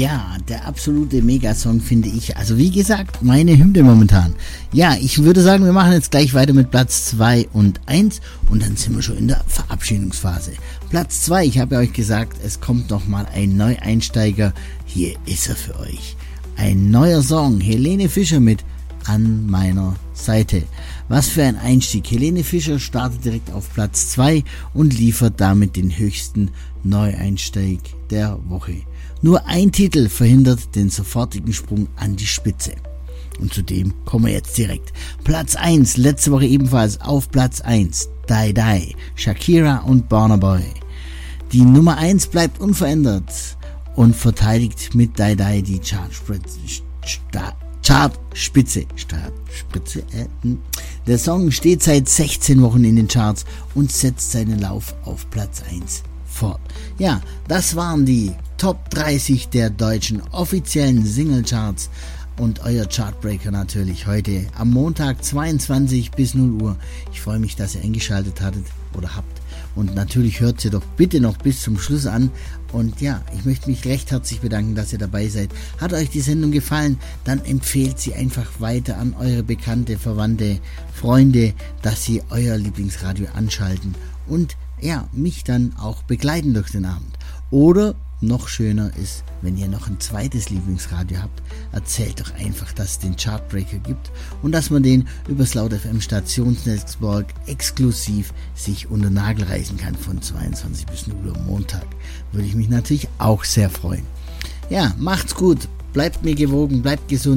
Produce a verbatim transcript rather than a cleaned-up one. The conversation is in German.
Ja, der absolute Megasong finde ich. Also wie gesagt, meine Hymne momentan. Ja, ich würde sagen, wir machen jetzt gleich weiter mit Platz zwei und eins und dann sind wir schon in der Verabschiedungsphase. Platz zwei, ich habe ja euch gesagt, es kommt nochmal ein Neueinsteiger. Hier ist er für euch. Ein neuer Song, Helene Fischer mit An meiner Seite. Was für ein Einstieg. Helene Fischer startet direkt auf Platz zwei und liefert damit den höchsten Neueinstieg der Woche. Nur ein Titel verhindert den sofortigen Sprung an die Spitze. Und zu dem kommen wir jetzt direkt. Platz eins, letzte Woche ebenfalls auf Platz eins. Die Die, Shakira und Burna Boy. Die Nummer eins bleibt unverändert und verteidigt mit Die Die die Chartspitze. Chartspitze. Chartspitze. Äh, Der Song steht seit sechzehn Wochen in den Charts und setzt seinen Lauf auf Platz eins fort. Ja, das waren die Top dreißig der deutschen offiziellen Singlecharts und euer Chartbreaker natürlich heute am Montag zweiundzwanzig bis null Uhr. Ich freue mich, dass ihr eingeschaltet hattet oder habt und natürlich hört ihr doch bitte noch bis zum Schluss an und ja, ich möchte mich recht herzlich bedanken, dass ihr dabei seid. Hat euch die Sendung gefallen, dann empfehlt sie einfach weiter an eure Bekannte, Verwandte, Freunde, dass sie euer Lieblingsradio anschalten und ja, mich dann auch begleiten durch den Abend. Oder noch schöner ist, wenn ihr noch ein zweites Lieblingsradio habt, erzählt doch einfach, dass es den Chartbreaker gibt und dass man den übers Laut F M Stationsnetzwerk exklusiv sich unter den Nagel reißen kann von zweiundzwanzig bis null Uhr Montag. Würde ich mich natürlich auch sehr freuen. Ja, macht's gut, bleibt mir gewogen, bleibt gesund.